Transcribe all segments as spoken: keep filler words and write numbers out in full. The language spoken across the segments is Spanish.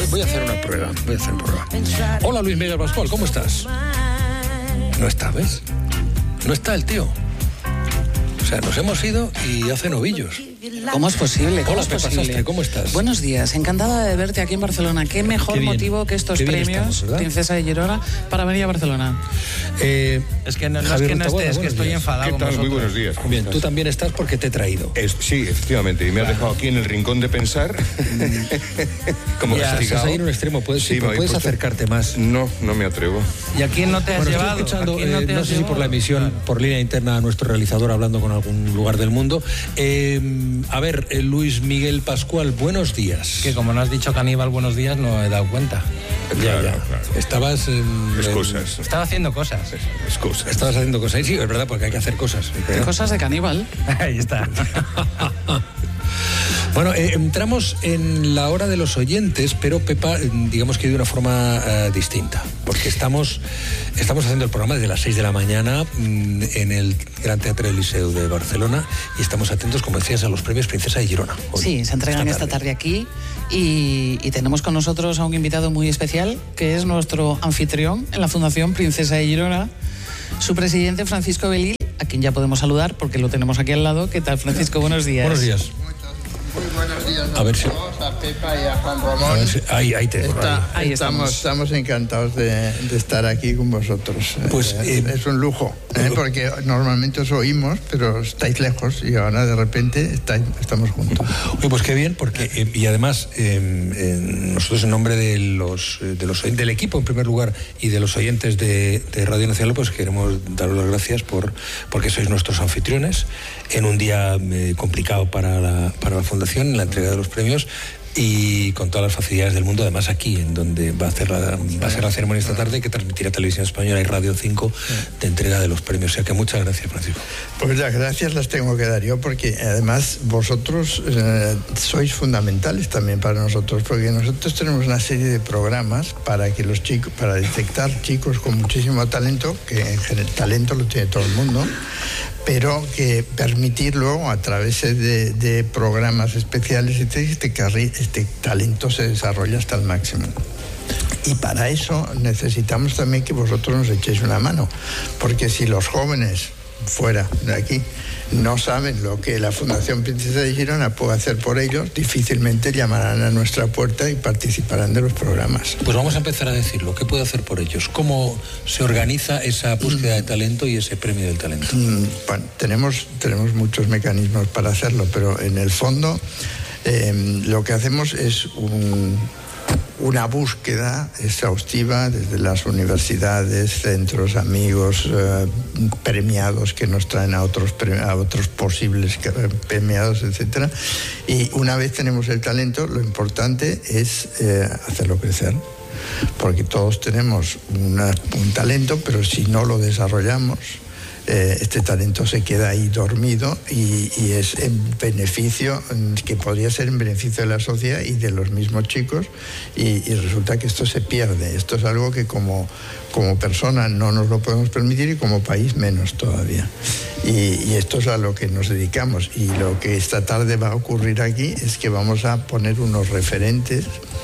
voy a hacer una prueba, voy a hacer una prueba. Hola Luis Miguel Pascual, ¿cómo estás? No está, ¿ves? No está el tío. O sea, nos hemos ido y hace novillos. ¿Cómo es posible? ¿Cómo Hola, es Pepa posible? Sastre, ¿cómo estás? Buenos días, encantada de verte aquí en Barcelona. Qué mejor Qué bien, motivo que estos qué bien premios, estamos, Princesa de Girona, para venir a Barcelona. Eh, Es que no, no es Javier que no Rutaboda, esté, es que buenos estoy días. enfadado ¿Qué con tal? vosotros. Muy buenos días. ¿Cómo Bien, estás? tú también estás porque te he traído. Es- sí, efectivamente. Y me has dejado aquí en el rincón de pensar. Como Ya, Estás castigado. ahí en un extremo, puedes, Sí, sí, me pero habéis puedes puesto- acercarte más. No, no me atrevo. ¿Y a quién no te has Bueno, estoy llevado? escuchando, ¿A quién no eh, te no has sé si por llevado? la emisión, Claro. por línea interna, a nuestro realizador hablando con algún lugar del mundo. Eh, a ver, eh, Luis Miguel Pascual, buenos días. Que como no has dicho Caníbal buenos días, no he dado cuenta. Ya, Claro, ya. claro. Estabas en, en- Excusas. Estaba haciendo cosas. Excusas. Estabas haciendo cosas. Sí, es verdad, porque hay que hacer cosas. Cosas de caníbal. Ahí está. Bueno, eh, entramos en la hora de los oyentes, pero Pepa, eh, digamos que de una forma eh, distinta, porque estamos, estamos haciendo el programa desde las seis de la mañana mm, en el Gran Teatre del Liceu de Barcelona y estamos atentos, como decías, a los premios Princesa de Girona. Hoy, Sí, se entregan esta tarde aquí y, y tenemos con nosotros a un invitado muy especial, que es nuestro anfitrión en la Fundación Princesa de Girona, su presidente Francisco Belil, a quien ya podemos saludar porque lo tenemos aquí al lado. ¿Qué tal, Francisco? Buenos días. Buenos días. Muy buenos días a, A ver si- todos, a Pepa y a Juan A Ramón. ver si- ahí, ahí te Está- Ahí estamos, estamos. estamos encantados de, de estar aquí con vosotros. Pues, Eh, eh, es un lujo, ¿eh? Porque normalmente os oímos, pero estáis lejos y ahora de repente estáis, estamos juntos. Oye, pues qué bien, porque eh, y además eh, eh, nosotros en nombre de los, eh, de los del equipo en primer lugar y de los oyentes de, de Radio Nacional, pues queremos daros las gracias por porque sois nuestros anfitriones en un día eh, complicado para la, para la Fundación, en la entrega de los premios. Y con todas las facilidades del mundo, además aquí, en donde va a, hacer la, va a ser la ceremonia esta tarde, que transmitirá Televisión Española y Radio cinco de entrega de los premios. O sea que muchas gracias, Francisco. Pues las gracias las tengo que dar yo, porque además vosotros eh, sois fundamentales también para nosotros, porque nosotros tenemos una serie de programas para que los chicos, para detectar chicos con muchísimo talento, que en general talento lo tiene todo el mundo, pero que permitir luego a través de, de programas especiales este, este, carri- este talento se desarrolla hasta el máximo. Y para eso necesitamos también que vosotros nos echéis una mano, porque si los jóvenes fuera de aquí no saben lo que la Fundación Princesa de Girona puede hacer por ellos, difícilmente llamarán a nuestra puerta y participarán de los programas. Pues vamos a empezar a decirlo. ¿Qué puede hacer por ellos? ¿Cómo se organiza esa búsqueda de talento y ese premio del talento? Mm, Bueno, tenemos, tenemos muchos mecanismos para hacerlo, pero en el fondo eh, lo que hacemos es un, una búsqueda exhaustiva desde las universidades, centros, amigos, eh, premiados que nos traen a otros, pre- a otros posibles premiados, etcétera. Y una vez tenemos el talento, lo importante es eh, hacerlo crecer. Porque todos tenemos una- un talento, pero si no lo desarrollamos, eh, este talento se queda ahí dormido y, y es en beneficio, que podría ser en beneficio de la sociedad y de los mismos chicos, y, y resulta que esto se pierde. Esto es algo que como, como persona no nos lo podemos permitir y como país menos todavía. Y, y esto es a lo que nos dedicamos. Y lo que esta tarde va a ocurrir aquí es que vamos a poner unos referentes,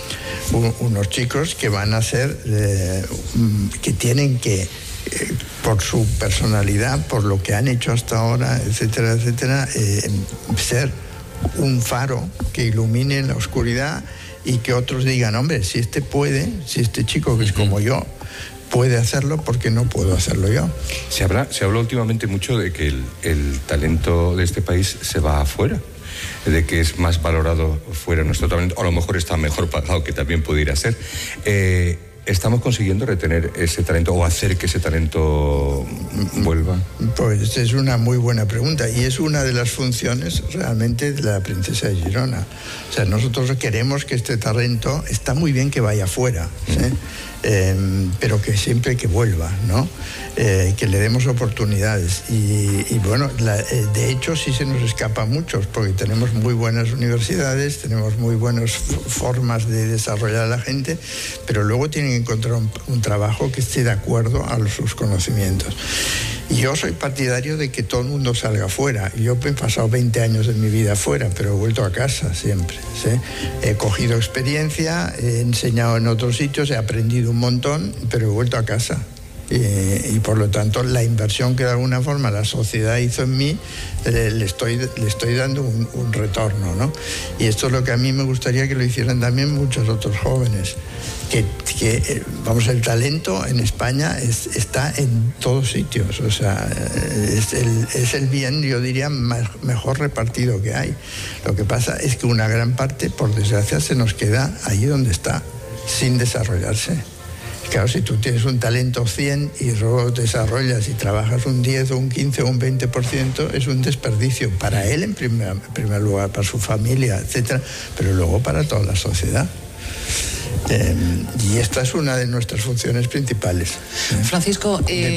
un- unos chicos que van a ser, eh, que tienen que, eh, por su personalidad, por lo que han hecho hasta ahora, etcétera, etcétera, eh, ser un faro que ilumine la oscuridad y que otros digan, hombre, si este puede, si este chico que es como yo puede hacerlo, ¿por qué no puedo hacerlo yo? Se habla, se habla últimamente mucho de que el, el talento de este país se va afuera, de que es más valorado fuera nuestro talento, o a lo mejor está mejor pagado, que también pudiera ser. Eh, ¿Estamos consiguiendo retener ese talento o hacer que ese talento vuelva? Pues es una muy buena pregunta y es una de las funciones realmente de la Princesa de Girona. O sea, nosotros queremos que este talento, está muy bien que vaya afuera, ¿sí? eh, pero que siempre que vuelva, ¿no? Eh, que le demos oportunidades. Y, y bueno, la, eh, de hecho sí se nos escapa a muchos, porque tenemos muy buenas universidades, tenemos muy buenas f- formas de desarrollar a la gente, pero luego tienen que encontrar un, un trabajo que esté de acuerdo a los, sus conocimientos. Y yo soy partidario de que todo el mundo salga fuera. Yo he pasado veinte años de mi vida fuera, pero he vuelto a casa siempre, ¿sí? He cogido experiencia, he enseñado en otros sitios, he aprendido un montón, pero he vuelto a casa. Y, y por lo tanto la inversión que de alguna forma la sociedad hizo en mí le, le, estoy, le estoy dando un, un retorno, ¿no? Y esto es lo que a mí me gustaría que lo hicieran también muchos otros jóvenes, que, que vamos, el talento en España es, está en todos sitios, o sea, es el, es el bien, yo diría, más, mejor repartido que hay. Lo que pasa es que una gran parte, por desgracia, se nos queda allí donde está, sin desarrollarse. Claro, si tú tienes un talento cien y luego desarrollas y trabajas un diez o un quince o un veinte por ciento, es un desperdicio para él en primer, en primer lugar, para su familia, etcétera, pero luego para toda la sociedad. Eh, y esta es una de nuestras funciones principales. Francisco,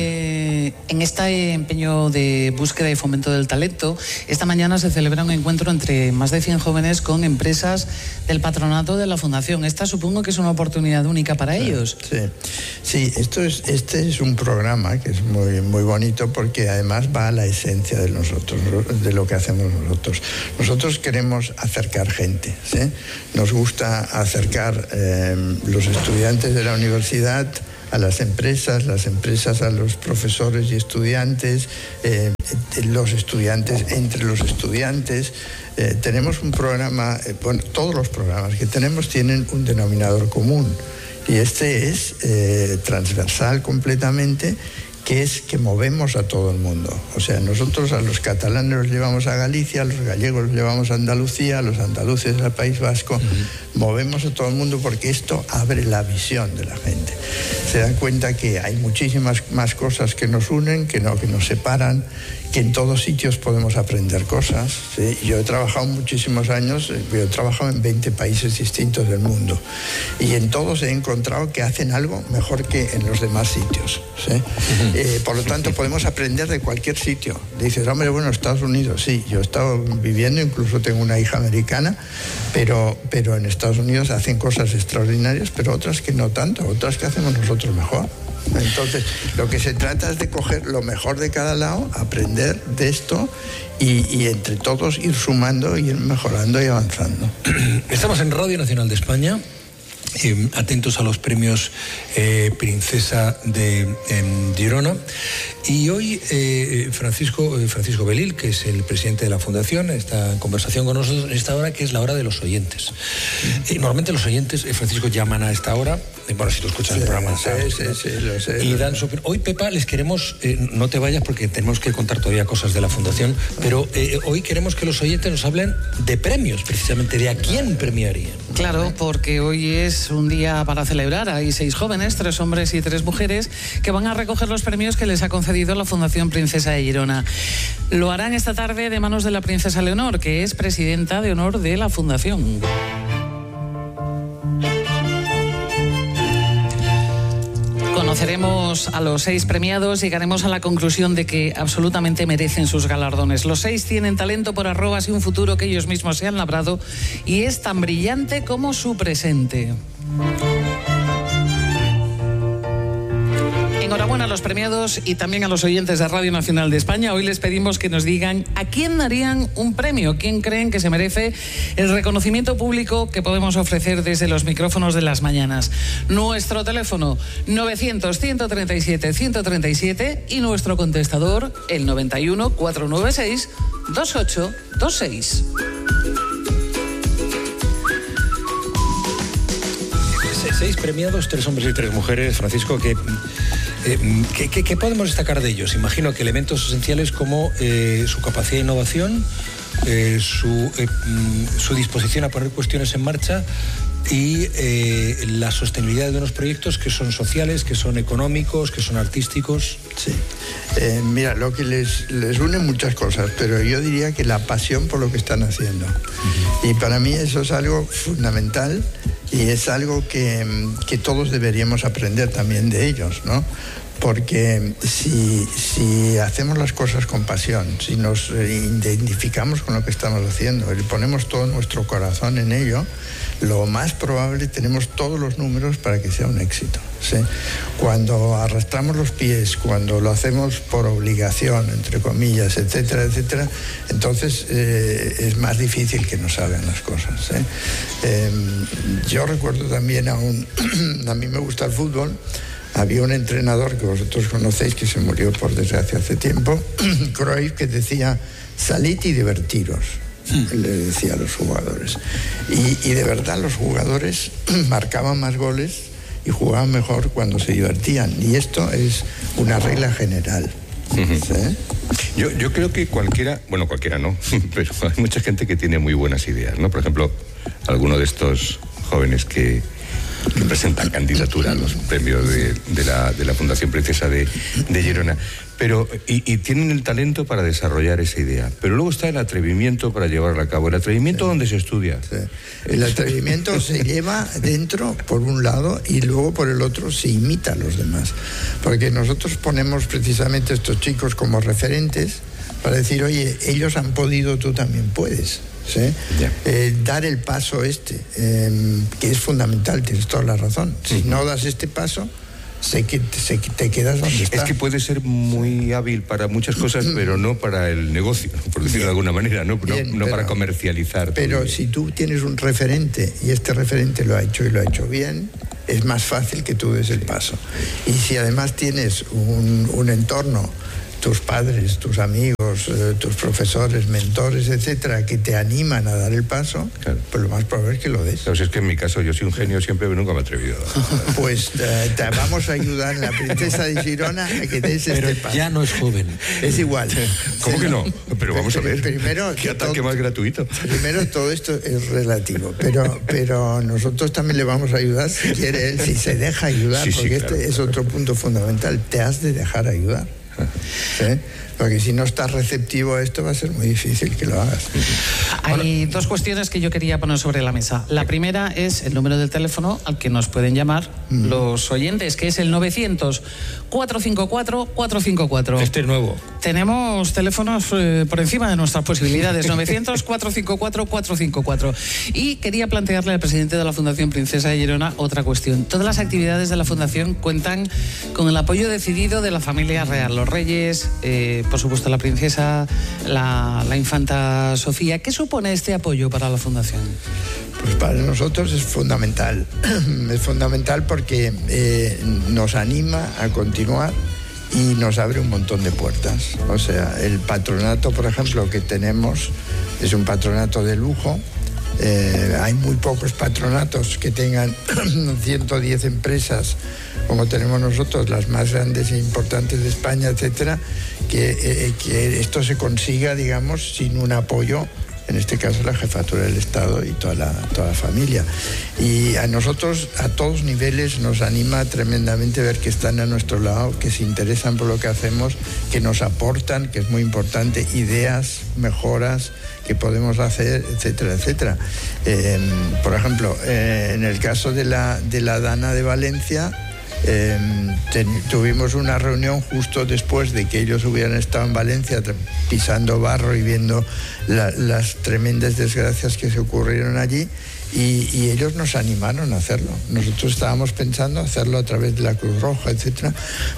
eh, en este empeño de búsqueda y fomento del talento, esta mañana se celebra un encuentro entre más de cien jóvenes con empresas del patronato de la Fundación. Esta supongo que es una oportunidad única para ellos. Sí, sí, esto es, este es un programa que es muy, muy bonito porque además va a la esencia de nosotros, de lo que hacemos nosotros. Nosotros queremos acercar gente, ¿sí? Nos gusta acercar eh, los estudiantes de la universidad a las empresas, las empresas a los profesores y estudiantes, eh, los estudiantes entre los estudiantes. Eh, tenemos un programa, eh, bueno, todos los programas que tenemos tienen un denominador común y este es eh, transversal completamente, que es que movemos a todo el mundo. O sea, nosotros a los catalanes los llevamos a Galicia, a los gallegos los llevamos a Andalucía, a los andaluces al País Vasco, uh-huh. Movemos a todo el mundo porque esto abre la visión de la gente. Se dan cuenta que hay muchísimas más cosas que nos unen, que no, que nos separan, que en todos sitios podemos aprender cosas, ¿sí? Yo he trabajado muchísimos años, yo he trabajado en veinte países distintos del mundo y en todos he encontrado que hacen algo mejor que en los demás sitios, ¿sí? Uh-huh. Eh, por lo tanto, podemos aprender de cualquier sitio. Dices, hombre, bueno, Estados Unidos, sí, yo he estado viviendo, incluso tengo una hija americana, pero, pero en Estados Unidos hacen cosas extraordinarias, pero otras que no tanto, otras que hacemos nosotros mejor. Entonces, lo que se trata es de coger lo mejor de cada lado, aprender de esto y, y entre todos ir sumando, ir mejorando y avanzando. Estamos en Radio Nacional de España. Eh, atentos a los premios eh, Princesa de eh, Girona. Y hoy eh, Francisco, eh, Francisco Belil, que es el presidente de la Fundación, está en conversación con nosotros en esta hora, que es la hora de los oyentes. Eh, normalmente los oyentes, eh, Francisco, llaman a esta hora, eh, bueno, si tú escuchas sí, el programa, ¿sabes? Sí, sí, sí, lo sé. Y dan su... Hoy, Pepa, les queremos, eh, no te vayas porque tenemos que contar todavía cosas de la Fundación, pero eh, hoy queremos que los oyentes nos hablen de premios, precisamente, de a quién premiarían. Claro, porque hoy es un día para celebrar. Hay seis jóvenes, tres hombres y tres mujeres, que van a recoger los premios que les ha concedido la Fundación Princesa de Girona. Lo harán esta tarde de manos de la princesa Leonor, que es presidenta de honor de la Fundación. Conoceremos a los seis premiados, llegaremos a la conclusión de que absolutamente merecen sus galardones. Los seis tienen talento por arrobas y un futuro que ellos mismos se han labrado y es tan brillante como su presente. Enhorabuena a los premiados y también a los oyentes de Radio Nacional de España. Hoy les pedimos que nos digan a quién darían un premio, quién creen que se merece el reconocimiento público que podemos ofrecer desde los micrófonos de las mañanas. Nuestro teléfono novecientos, ciento treinta y siete, ciento treinta y siete y nuestro contestador el noventa y uno, cuatrocientos noventa y seis, veintiocho veintiséis. Seis premiados, tres hombres y tres mujeres, Francisco, que, eh, que, que, que podemos destacar de ellos. Imagino que elementos esenciales como eh, su capacidad de innovación, eh, su, eh, su disposición a poner cuestiones en marcha y eh, la sostenibilidad de unos proyectos que son sociales, que son económicos, que son artísticos. Sí. Eh, mira, lo que les, les une muchas cosas, pero yo diría que la pasión por lo que están haciendo. Uh-huh. Y para mí eso es algo fundamental y es algo que, que todos deberíamos aprender también de ellos, ¿no? porque si, si hacemos las cosas con pasión, si nos identificamos con lo que estamos haciendo y ponemos todo nuestro corazón en ello, lo más probable, tenemos todos los números para que sea un éxito, ¿sí? Cuando arrastramos los pies, cuando lo hacemos por obligación, entre comillas, etcétera, etcétera, entonces eh, es más difícil que nos salgan las cosas, ¿sí? Eh, yo recuerdo también a un... a mí me gusta el fútbol. Había un entrenador que vosotros conocéis, que se murió por desgracia hace tiempo, Cruyff, que decía: salid y divertiros. Le decía a los jugadores. Y, y de verdad los jugadores marcaban más goles y jugaban mejor cuando se divertían. Y esto es una regla general. ¿Sí? Yo, yo creo que cualquiera, bueno, cualquiera no, pero hay mucha gente que tiene muy buenas ideas, ¿no? Por ejemplo, alguno de estos jóvenes que, que presentan candidatura a los premios de, de, la, de la Fundación Princesa de, de Girona. Pero, y, y tienen el talento para desarrollar esa idea. Pero luego está el atrevimiento para llevarla a cabo. ¿El atrevimiento sí. dónde se estudia? Sí. El atrevimiento se lleva dentro, por un lado, y luego por el otro se imita a los demás. Porque nosotros ponemos precisamente a estos chicos como referentes para decir: oye, ellos han podido, tú también puedes. ¿Sí? Yeah. Eh, dar el paso este, eh, que es fundamental, tienes toda la razón. Si uh-huh. no das este paso, sé que te, sé que te quedas donde estás. Es que puede ser muy hábil para muchas cosas, pero no para el negocio, por decirlo Bien. de alguna manera, no, Bien, no, no pero, para comercializar. Pero todo. Si tú tienes un referente y este referente lo ha hecho y lo ha hecho bien, es más fácil que tú des el paso. Y si además tienes un, un entorno, tus padres, tus amigos, eh, tus profesores, mentores, etcétera, que te animan a dar el paso, claro. pues lo más probable es que lo des. Claro, es que en mi caso yo soy un genio siempre, pero nunca me he atrevido. Pues eh, te vamos a ayudar en la Princesa de Girona a que des pero este paso. Ya no es joven. Es igual. ¿Cómo sí, que no? Pero vamos a ver. Primero, ¿Qué ataque todo, más gratuito? Primero, todo esto es relativo, pero, pero nosotros también le vamos a ayudar si quiere él, si se deja ayudar, sí, porque sí, claro, este claro. es otro punto fundamental. Te has de dejar ayudar. ¿Sí? Porque si no estás receptivo a esto va a ser muy difícil que lo hagas. Hay Ahora, dos cuestiones que yo quería poner sobre la mesa. La primera es el número del teléfono al que nos pueden llamar mm. los oyentes, que es el novecientos, cuatrocientos cincuenta y cuatro, cuatrocientos cincuenta y cuatro. Este es nuevo. Tenemos teléfonos eh, por encima de nuestras posibilidades. novecientos, cuatrocientos cincuenta y cuatro, cuatrocientos cincuenta y cuatro. Y quería plantearle al presidente de la Fundación Princesa de Girona otra cuestión. Todas las actividades de la Fundación cuentan con el apoyo decidido de la familia real, los reyes, eh, por supuesto la princesa, la, la infanta Sofía. ¿Qué supone este apoyo para la Fundación? Pues para nosotros es fundamental. Es fundamental porque eh, nos anima a continuar y nos abre un montón de puertas. O sea, el patronato, por ejemplo, que tenemos es un patronato de lujo. Eh, hay muy pocos patronatos que tengan ciento diez empresas como tenemos nosotros, las más grandes e importantes de España, etcétera, que, eh, que esto se consiga, digamos, sin un apoyo, en este caso la jefatura del Estado y toda la, toda la familia. Y a nosotros, a todos niveles, nos anima tremendamente ver que están a nuestro lado, que se interesan por lo que hacemos, que nos aportan, que es muy importante, ideas, mejoras que podemos hacer, etcétera, etcétera. Eh, por ejemplo, eh, en el caso de la, de la Dana de Valencia, Eh, ten, tuvimos una reunión justo después de que ellos hubieran estado en Valencia pisando barro y viendo la, las tremendas desgracias que se ocurrieron allí y, y ellos nos animaron a hacerlo. Nosotros estábamos pensando hacerlo a través de la Cruz Roja, etcétera,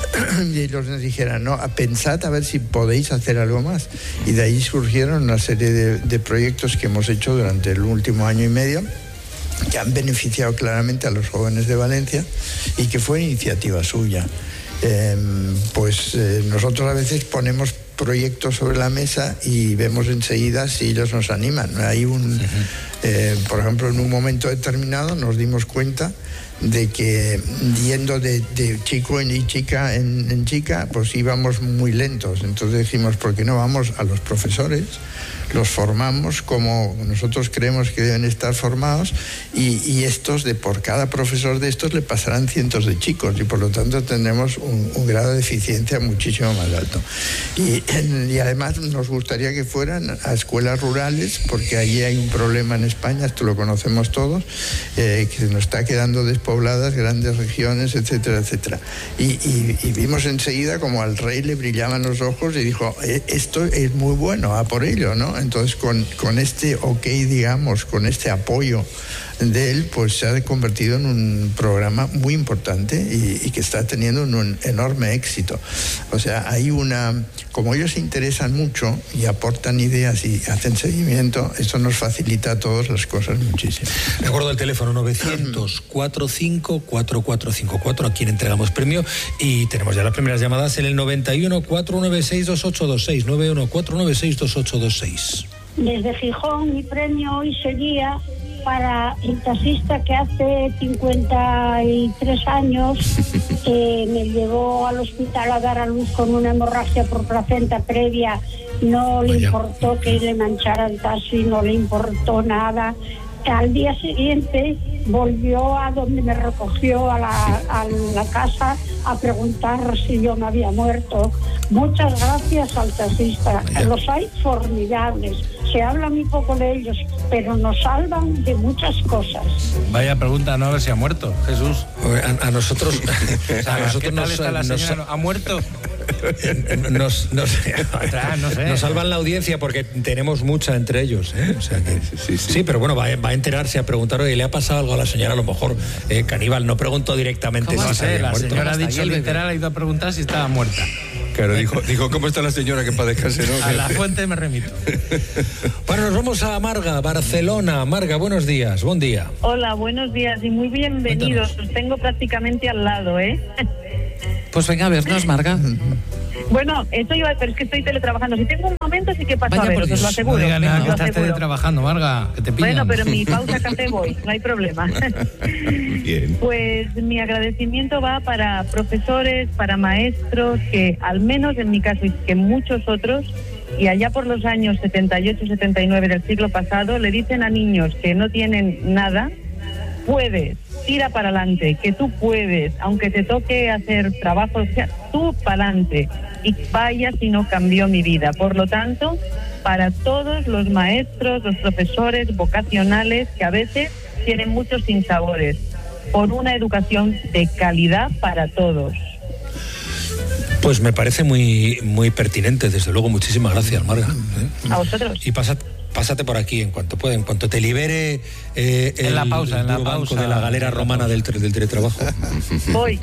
y ellos nos dijeron: no, pensad a ver si podéis hacer algo más. Y de ahí surgieron una serie de, de proyectos que hemos hecho durante el último año y medio, que han beneficiado claramente a los jóvenes de Valencia y que fue iniciativa suya. Eh, pues eh, nosotros a veces ponemos proyectos sobre la mesa y vemos enseguida si ellos nos animan. Hay un, eh, por ejemplo, en un momento determinado nos dimos cuenta de que yendo de, de chico y chica en, en chica, pues íbamos muy lentos. Entonces dijimos, ¿por qué no vamos a los profesores? Los formamos como nosotros creemos que deben estar formados y, y estos, de por cada profesor de estos le pasarán cientos de chicos y por lo tanto tendremos un, un grado de eficiencia muchísimo más alto. Y, y además nos gustaría que fueran a escuelas rurales porque allí hay un problema en España, esto lo conocemos todos, eh, que nos está quedando despobladas grandes regiones, etcétera, etcétera. Y, y, y vimos enseguida como al rey le brillaban los ojos y dijo, eh, esto es muy bueno, a por ello, ¿no? Entonces con, con este ok, digamos, con este apoyo de él, pues se ha convertido en un programa muy importante y, y que está teniendo un, un enorme éxito. O sea, hay una... Como ellos se interesan mucho y aportan ideas y hacen seguimiento, eso nos facilita a todos las cosas muchísimo. Recuerdo el teléfono novecientos cuarenta y cinco cuarenta y cuatro cincuenta y cuatro, a quien entregamos premio, y tenemos ya las primeras llamadas en el noventa y uno, cuatrocientos noventa y seis, veintiocho veintiséis, noventa y uno, cuatrocientos noventa y seis, veintiocho veintiséis. Desde Gijón, mi premio hoy sería para el taxista que hace cincuenta y tres años eh, me llevó al hospital a dar a luz con una hemorragia por placenta previa. No le importó que le manchara el taxi, no le importó nada. Al día siguiente volvió a donde me recogió, a la, a la casa, a preguntar si yo me había muerto. Muchas gracias al taxista. Los hay formidables. Se habla muy poco de ellos, pero nos salvan de muchas cosas. Vaya pregunta, no a ver si ha muerto, Jesús. A, a nosotros, o sea, a nosotros ¿qué tal nos, está la nos, señora? ¿Ha muerto? Nos, nos, ah, no sé. nos salvan la audiencia porque tenemos mucha entre ellos, ¿eh? O sea que, sí, sí. sí, pero bueno, va, va a enterarse, a preguntar, oye, ¿le ha pasado algo a la señora? A lo mejor, eh, Caníbal no preguntó directamente si no se había la muerto. señora ha dicho literal, ha ido a preguntar si estaba muerta. Claro, dijo, dijo, ¿cómo está la señora? Que para descansar, ¿no? A la fuente me remito. Bueno, nos vamos a Marga, Barcelona. Marga, buenos días, buen día. Hola, buenos días y muy bienvenidos. Os tengo prácticamente al lado, ¿eh? Pues venga, a vernos, Marga. Bueno, eso iba, pero es que estoy teletrabajando. Si tengo un momento, sí que paso Vaya a ver, por os lo aseguro. No digas nada, os que lo estás aseguro. teletrabajando, Marga, que te pillan. Bueno, pero mi pausa café voy, no hay problema. Bien. Pues mi agradecimiento va para profesores, para maestros, que al menos en mi caso y que muchos otros, y allá por los años setenta y ocho, setenta y nueve del siglo pasado, le dicen a niños que no tienen nada, puedes, tira para adelante, que tú puedes, aunque te toque hacer trabajo, o sea, tú para adelante. Y vaya si no cambió mi vida. Por lo tanto, para todos los maestros, los profesores vocacionales que a veces tienen muchos sinsabores, por una educación de calidad para todos. Pues me parece muy, muy pertinente, desde luego. Muchísimas gracias, Marga. ¿Eh? A vosotros. Y pásate, pásate por aquí en cuanto pueda, en cuanto te libere eh, el, en la pausa, el en la duro banco pausa, de la galera romana del, del teletrabajo. Voy.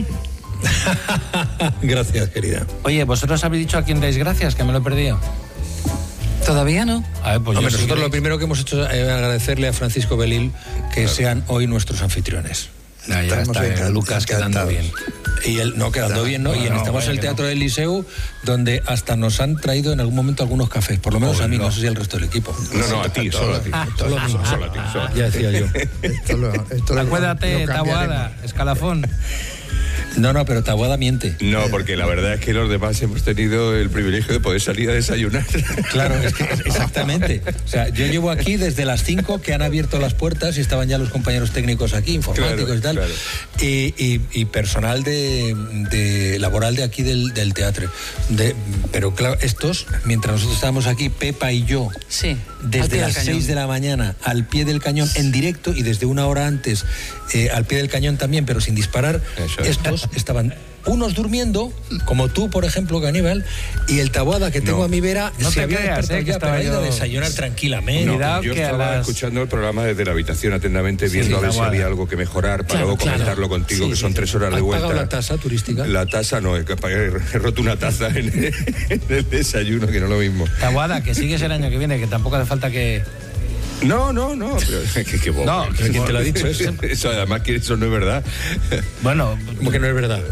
Gracias, querida. Oye, ¿vosotros habéis dicho a quién dais gracias? Que me lo he perdido. Todavía no. A ver, pues Hombre, yo nosotros sí lo primero que hemos hecho es agradecerle a Francisco Belil que claro. sean hoy nuestros anfitriones. No, ya Estamos está, encantados. Lucas quedando bien. Y él, no, quedando bien, ¿no? No, y no, estamos en el Teatro no. del Liceu, donde hasta nos han traído en algún momento algunos cafés, por lo menos oh, a mí, no. no sé si al resto del equipo. No, no, a ti, solo a ti. Ah, solo, solo, solo, solo a ti, solo a ti. Ya decía yo. Esto lo, esto lo, Acuérdate, lo Taboada, escalafón. No, no, pero Taboada miente. No, porque la verdad es que los demás hemos tenido el privilegio de poder salir a desayunar. Claro, es que exactamente. O sea, yo llevo aquí desde las cinco que han abierto las puertas y estaban ya los compañeros técnicos aquí, informáticos Claro, y tal. claro. Y, y, y personal de, de laboral de aquí del, del teatro. De, pero claro, estos, mientras nosotros estábamos aquí, Pepa y yo, Sí. desde las seis de la mañana al pie del cañón en directo y desde una hora antes eh, al pie del cañón también, pero sin disparar, Eso es. estos estaban unos durmiendo, como tú, por ejemplo, Caníbal, y el Taboada que tengo No. a mi vera No se te había creas, despertado eh, que ya, pero estaba ha ido a yo- desayunar tranquilamente. No, Cuidado yo que a estaba las- escuchando el programa desde la habitación atentamente, viendo sí, a ver si Taboada. había algo que mejorar para Claro, luego claro. comentarlo contigo, Sí, que sí, son sí. tres horas de ¿Has vuelta. pagado la tasa turística? La tasa no, es que pagué- he roto una taza en, en el desayuno, que no es lo mismo. Taboada, que sigues el año que viene, que tampoco hace falta que... No, no, no, pero qué, qué bobo. No, ¿pero quién te lo ha dicho eso? Eso además que eso no es verdad. Bueno, Como que no es verdad.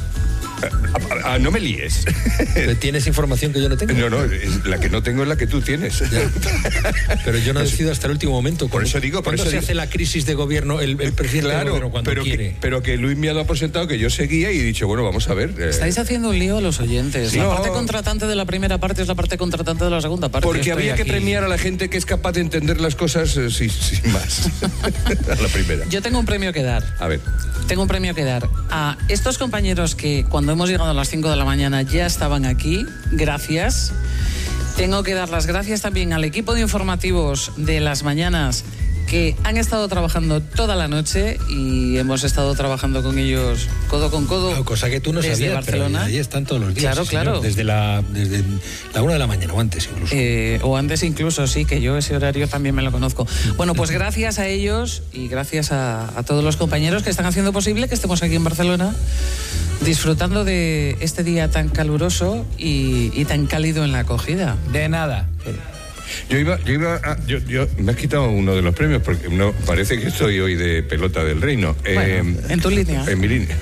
Ah, no me líes. ¿Tienes información que yo no tengo? No, no, es- la que no tengo es la que tú tienes. Ya. Pero yo no decido hasta el último momento. Por eso digo, por ¿Cuándo eso se digo- hace la crisis de gobierno el, el presidente del Claro, gobierno cuando pero quiere? que, pero que Luis me ha dado por sentado que yo seguía y he dicho, bueno, vamos a ver. eh, Estáis haciendo un lío a los oyentes. Sí. La No. parte contratante de la primera parte es la parte contratante de la segunda parte. Yo Porque estoy había que aquí. premiar a la gente que es capaz de entender las cosas eh, sin, sin más. A la primera. Yo tengo un premio que dar. A ver. Tengo un premio que dar a estos compañeros que cuando hemos llegado a las cinco de la mañana ya estaban aquí. Gracias. Tengo que dar las gracias también al equipo de informativos de las mañanas que han estado trabajando toda la noche y hemos estado trabajando con ellos codo con codo. Claro, cosa que tú no desde sabías, Barcelona. pero ahí están todos los días. Claro, sí, claro. Señor, desde la, desde la una de la mañana o antes incluso. Eh, o antes incluso, sí, que yo ese horario también me lo conozco. Bueno, pues gracias a ellos y gracias a, a todos los compañeros que están haciendo posible que estemos aquí en Barcelona disfrutando de este día tan caluroso y, y tan cálido en la acogida. De nada. Yo iba, yo iba a, yo, yo, me has quitado uno de los premios porque no, parece que estoy hoy de pelota del reino. Bueno, eh, en tu línea. En mi línea.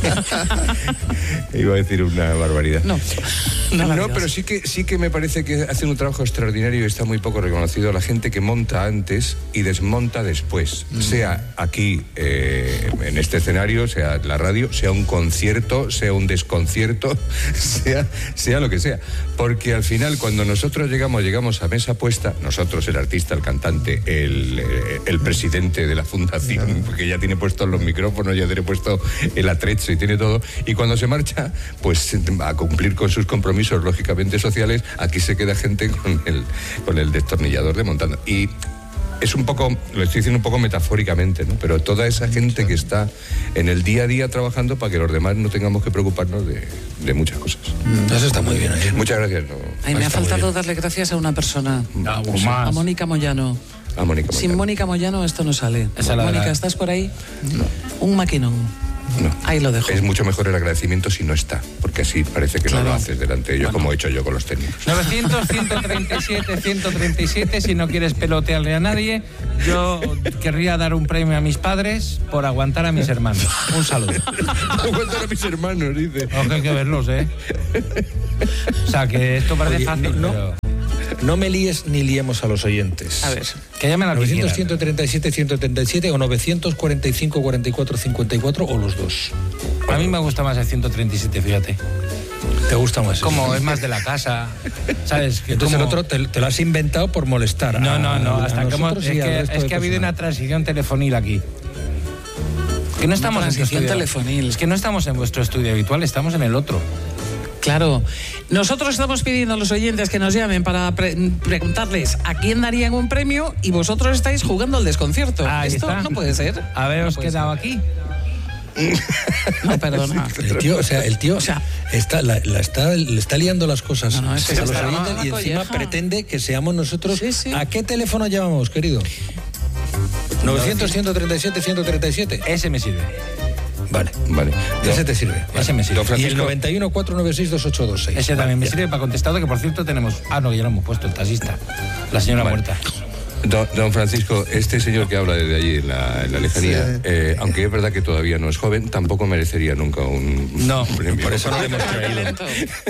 Iba a decir una barbaridad. No, no, la No, digas. pero sí que, sí que me parece que hacen un trabajo extraordinario y está muy poco reconocido la gente que monta antes y desmonta después. Mm. Sea aquí, eh, en este escenario, sea la radio, sea un concierto, sea un desconcierto, sea, sea lo que sea. Porque al final, cuando nosotros llegamos, llegamos a mesa puesta, nosotros, el artista, el cantante, el, el presidente de la fundación, porque ya tiene puestos los micrófonos, ya tiene puesto el atrecho y tiene todo, y cuando se marcha, pues a cumplir con sus compromisos, lógicamente sociales, aquí se queda gente con el, con el destornillador desmontando. Y es un poco, lo estoy diciendo un poco metafóricamente, ¿no? Pero toda esa gente que está en el día a día trabajando para que los demás no tengamos que preocuparnos de, de muchas cosas. Eso está muy bien. ¿eh? Muchas gracias. No, Ay, me ha está muy faltado bien. darle gracias a una persona, No, a más. Mónica Moyano. a Mónica Sin Moyano. Mónica Moyano esto no sale. Esa la Mónica, verdad. ¿estás por ahí? Un maquinón. No. Ahí lo dejo. Es mucho mejor el agradecimiento si no está, porque así parece que Claro. no lo haces delante de ellos, como he hecho yo con los técnicos. novecientos, ciento treinta y siete, ciento treinta y siete, si no quieres pelotearle a nadie. Yo querría dar un premio a mis padres por aguantar a mis hermanos. Un saludo. Aguantar a mis hermanos, dice. Ojo, hay que verlos, ¿eh? O sea, que esto parece Oye, fácil, no, no. pero... No me líes ni liemos a los oyentes. A ver. Que llamen a novecientos, novecientos, ciento treinta y siete, ciento treinta y siete o novecientos cuarenta y cinco, cuarenta y cuatro, cincuenta y cuatro o los dos. A mí me gusta más el ciento treinta y siete, fíjate. ¿Te gusta más? Como es más de la casa, ¿sabes? Que Entonces como... el otro te, te lo has inventado por molestar. No, no, no, a- hasta a que hemos... nosotros Es y al que, resto es de que ha habido personal. una transición telefonil aquí. Que no estamos en tu transición estudio. telefonil. Es que no estamos en vuestro estudio habitual, estamos en el otro. Claro. Nosotros estamos pidiendo a los oyentes que nos llamen para pre- preguntarles a quién darían un premio y vosotros estáis jugando al desconcierto. Ahí Esto está. no puede ser. Haberos No puede quedado ser. aquí. No, perdona. El tío, o sea, el tío O sea, está, la, la está, le está liando las cosas No, no, es que a se los está oyentes armando y una encima colleja. pretende que seamos nosotros. Sí, sí. ¿A qué teléfono llamamos, querido? novecientos, ciento treinta y siete, ciento treinta y siete. Ese me sirve. Vale. Vale. Ese te sirve. Ese me sirve. Don Y el Francisco, noventa y uno, cuatrocientos noventa y seis, veintiocho veintiséis. Ese también me sirve para contestado, que por cierto tenemos... Ah, no, ya lo hemos puesto, el taxista. La señora Vale. muerta. don, don Francisco, este señor que habla desde allí en la, en la lejanía, Sí. eh, aunque es verdad que todavía no es joven, tampoco merecería nunca un No, premio. Por eso no le hemos traído. Lento.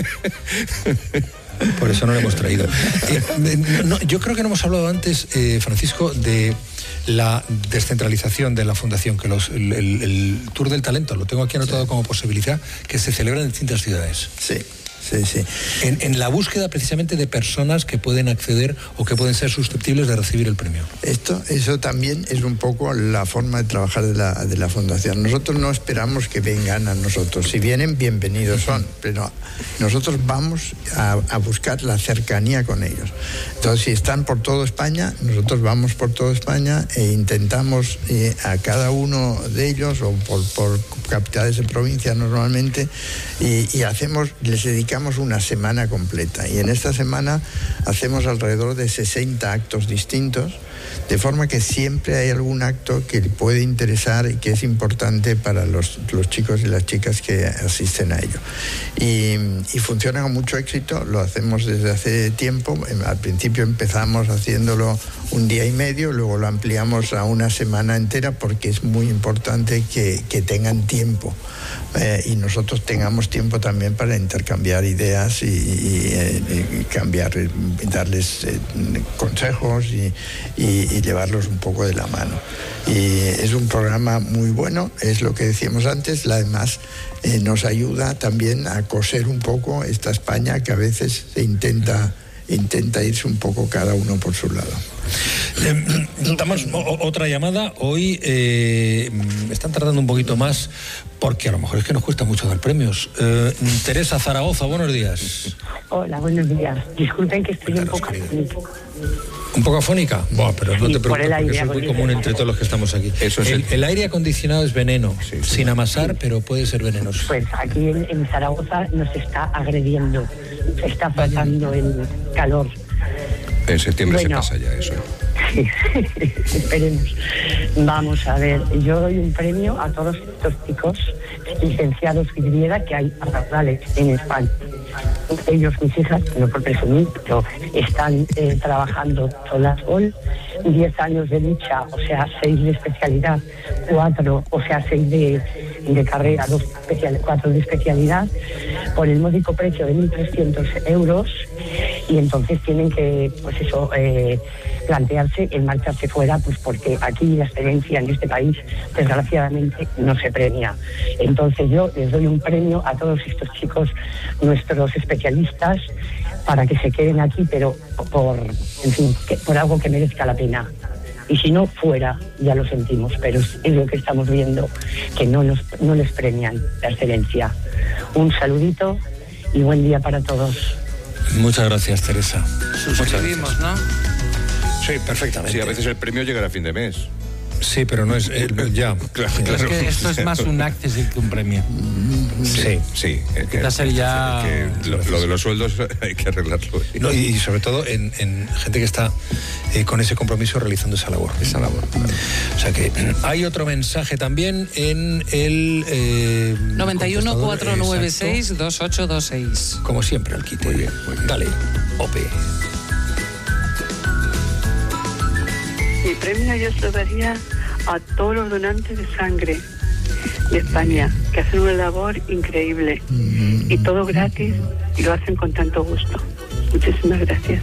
Por eso no lo hemos traído. Eh, eh, no, yo creo que no hemos hablado antes, eh, Francisco, de la descentralización de la fundación, que los, el, el- el Tour del Talento, lo tengo aquí anotado como posibilidad, que se celebra en distintas ciudades. Sí, sí, sí. En, en la búsqueda precisamente de personas que pueden acceder o que pueden ser susceptibles de recibir el premio. Esto, eso también es un poco la forma de trabajar de la, de la fundación. Nosotros no esperamos que vengan a nosotros. Si vienen, bienvenidos son, pero nosotros vamos a, a buscar la cercanía con ellos. Entonces, si están por toda España, nosotros vamos por toda España e intentamos eh, a cada uno de ellos, o por, por capitales de provincia normalmente, y, y hacemos, les dedicamos una semana completa. Y en esta semana hacemos alrededor de sesenta actos distintos, de forma que siempre hay algún acto que puede interesar y que es importante para los, los chicos y las chicas que asisten a ello. Y, y funciona con mucho éxito, lo hacemos desde hace tiempo. Al principio empezamos haciéndolo un día y medio, luego lo ampliamos a una semana entera porque es muy importante que, que tengan tiempo eh, y nosotros tengamos tiempo también para intercambiar ideas y, y, eh, y cambiar, darles eh, consejos y, y, y llevarlos un poco de la mano. Y es un programa muy bueno, es lo que decíamos antes, además eh, nos ayuda también a coser un poco esta España que a veces se intenta, intenta irse un poco cada uno por su lado. Eh, damos o, otra llamada. Hoy eh, están tardando un poquito más porque a lo mejor es que nos cuesta mucho dar premios. Eh, Teresa Zaragoza, buenos días. Hola, buenos días. Disculpen que estoy Cuéntanos, un poco querida. ¿Un poco afónica? Buah, pero no Sí, te por preocupes, el porque aire eso es muy común entre todos los que estamos aquí. Eso es el, el- el aire acondicionado es veneno, Sí, sí. sin amasar, pero puede ser venenoso. Pues aquí en, en Zaragoza nos está agrediendo, se está pasando el calor. En septiembre Bueno. se pasa ya eso. Sí, esperemos. Vamos a ver, yo doy un premio a todos estos chicos licenciados Vidriera que hay raudales en España. Ellos, mis hijas, no por presumir, pero están eh, trabajando todas hoy, diez años de lucha, o sea, seis de especialidad, cuatro, o sea, seis de, de carrera, dos especial, cuatro de especialidad, por el módico precio de mil trescientos euros, y entonces tienen que, pues eso, eh, plantearse el marcharse fuera, pues porque aquí la excelencia en este país, desgraciadamente, no se premia. Entonces yo les doy un premio a todos estos chicos, nuestros especialistas, para que se queden aquí, pero por, en fin, que, por algo que merezca la pena. Y si no, fuera, ya lo sentimos, pero es, es lo que estamos viendo, que no, nos, no les premian la excelencia. Un saludito y buen día para todos. Muchas gracias, Teresa. Suscribimos, ¿no? Sí, perfectamente. Sí, a veces el premio llegará a fin de mes. Sí, pero no es... eh, ya. Claro, Es claro. que esto es más un accessit que un premio. Sí. Sí, es que, Empieza a ser ya- es que lo, lo de los sueldos hay que arreglarlo. No, y, y sobre todo en, en gente que está eh, con ese compromiso realizando esa labor. Esa labor, claro. O sea que hay otro mensaje también en el... Eh, noventa y uno, contestador, cuatrocientos noventa y seis, exacto. dos ocho dos seis. Como siempre, al quite. Muy bien, muy bien. Dale, Ope. Mi premio yo se lo daría a todos los donantes de sangre de España, que hacen una labor increíble. Y todo gratis y lo hacen con tanto gusto. Muchísimas gracias.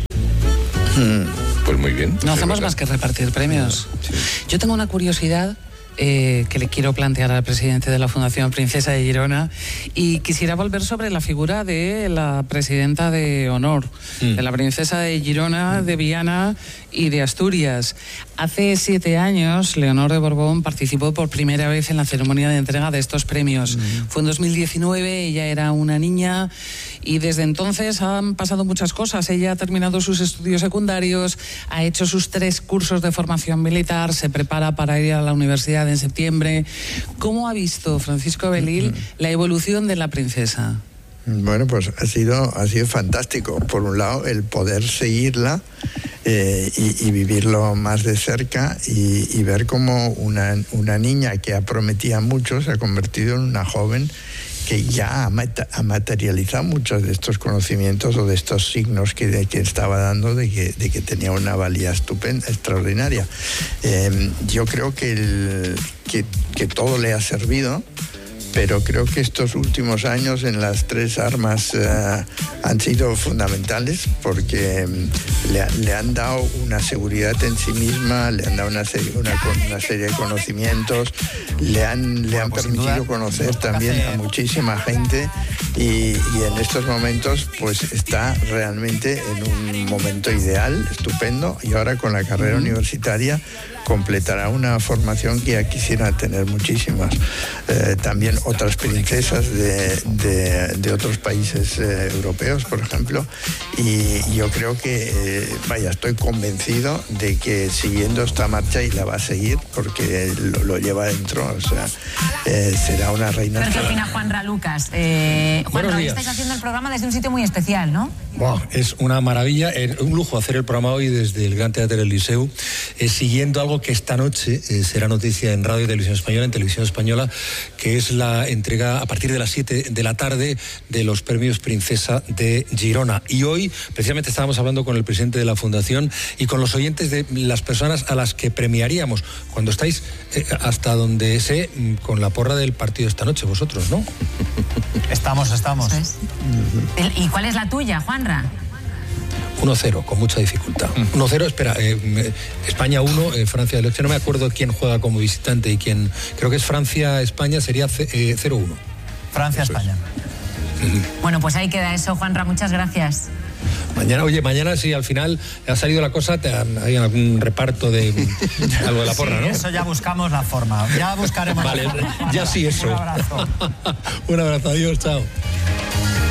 Pues muy bien. No Es hacemos verdad. más que repartir premios. Yo tengo una curiosidad eh, que le quiero plantear al presidente de la Fundación Princesa de Girona y quisiera volver sobre la figura de la presidenta de honor, Mm. de la princesa de Girona, de Viana y de Asturias. Hace siete años, Leonor de Borbón participó por primera vez en la ceremonia de entrega de estos premios. Fue en dos mil diecinueve, ella era una niña y desde entonces han pasado muchas cosas. Ella ha terminado sus estudios secundarios, ha hecho sus tres cursos de formación militar, se prepara para ir a la universidad en septiembre. ¿Cómo ha visto Francisco Belil la evolución de la princesa? Bueno, pues ha sido, ha sido fantástico. Por un lado, el poder seguirla eh, y, y vivirlo más de cerca y, y ver cómo una, una niña que prometía mucho se ha convertido en una joven que ya ha, mata, ha materializado muchos de estos conocimientos o de estos signos que, de, que estaba dando de que, de que tenía una valía estupenda, extraordinaria. Eh, yo creo que, el, que, que todo le ha servido, pero creo que estos últimos años en las tres armas uh, han sido fundamentales porque um, le, le han dado una seguridad en sí misma, le han dado una serie, una, una serie de conocimientos, le han, le han pues permitido conocer también a muchísima gente y, y en estos momentos pues está realmente en un momento ideal, estupendo, y ahora con la carrera uh-huh. universitaria completará una formación que ya quisiera tener muchísimas. Eh, también otras princesas de, de, de otros países eh, europeos, por ejemplo, y yo creo que, eh, vaya, estoy convencido de que siguiendo esta marcha, y la va a seguir porque lo, lo lleva dentro, o sea, eh, será una reina. Pero ¿qué opina Juanra Lucas? Eh, Juanra, hoy días. estáis haciendo el programa desde un sitio muy especial, ¿no? Wow, es una maravilla, es un lujo hacer el programa hoy desde el Gran Teatre del Liceu, eh, siguiendo algo que esta noche eh, será noticia en Radio y Televisión Española, en Televisión Española, que es la entrega a partir de las siete de la tarde de los premios Princesa de Girona. Y hoy, precisamente, estábamos hablando con el presidente de la Fundación y con los oyentes de las personas a las que premiaríamos, cuando estáis eh, hasta donde sé, con la porra del partido esta noche, vosotros, ¿no? Estamos, estamos. Eso es. ¿Y cuál es la tuya, Juanra? uno cero, con mucha dificultad. uno cero, espera, eh, España uno, eh, Francia del ocho, no me acuerdo quién juega como visitante y quién, creo que es Francia-España, sería eh, cero uno. Francia-España. Bueno, pues ahí queda eso, Juanra, muchas gracias. Mañana, oye, mañana si al final ha salido la cosa, te han, hay algún reparto de algo de la porra, sí, ¿no? Eso ya buscamos la forma. Ya buscaremos vale, la forma. ya sí eso. Un abrazo. Un abrazo, adiós, chao.